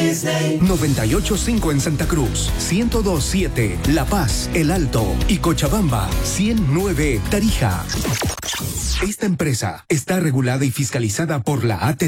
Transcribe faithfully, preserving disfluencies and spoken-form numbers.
Disney. noventa y ocho punto cinco en Santa Cruz, ciento dos punto siete La Paz, El Alto y Cochabamba, ciento nueve Tarija. Esta empresa está regulada y fiscalizada por la A T